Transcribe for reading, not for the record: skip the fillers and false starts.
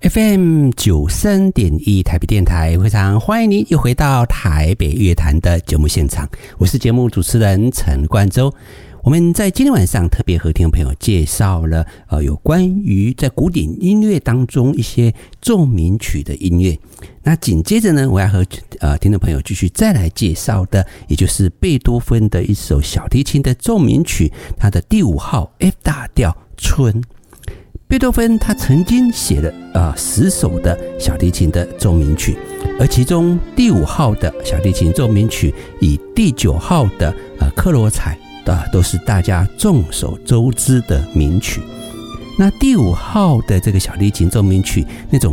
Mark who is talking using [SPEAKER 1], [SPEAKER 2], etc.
[SPEAKER 1] FM 93.1台北电台，非常欢迎您又回到台北乐坛的节目现场，我是节目主持人陈冠洲。我们在今天晚上特别和听众朋友介绍了有关于在古典音乐当中一些奏鸣曲的音乐。那紧接着呢，我要和听众朋友继续再来介绍的，也就是贝多芬的一首小提琴的奏鸣曲，它的第5号 F 大调春。贝多芬他曾经写了10首的小提琴的奏鸣曲，而其中第5号的小提琴奏鸣曲以第9号的克罗采都是大家众所周知的名曲。那第5号的这个小提琴奏鸣曲那种